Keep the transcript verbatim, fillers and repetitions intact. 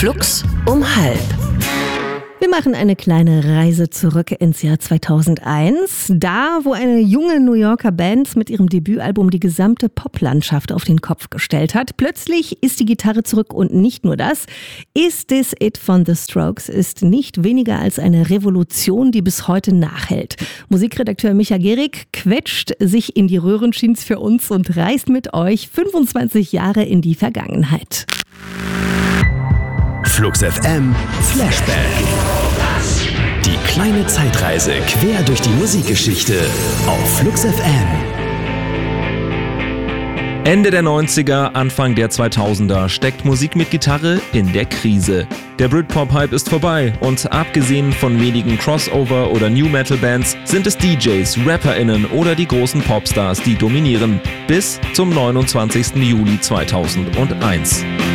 Flux um halb. Wir machen eine kleine Reise zurück ins Jahr zweitausendeins. Da, wo eine junge New Yorker Band mit ihrem Debütalbum die gesamte Poplandschaft auf den Kopf gestellt hat. Plötzlich ist die Gitarre zurück und nicht nur das. Is This It von The Strokes ist nicht weniger als eine Revolution, die bis heute nachhält. Musikredakteur Micha Gehrig quetscht sich in die Röhrenjeans für uns und reist mit euch fünfundzwanzig Jahre in die Vergangenheit. Flux F M Flashback. Die kleine Zeitreise quer durch die Musikgeschichte auf Flux F M. Ende der neunziger, Anfang der zweitausender steckt Musik mit Gitarre in der Krise. Der Britpop-Hype ist vorbei und abgesehen von wenigen Crossover- oder New-Metal-Bands sind es D Js, RapperInnen oder die großen Popstars, die dominieren. Bis zum neunundzwanzigsten Juli zweitausendeins.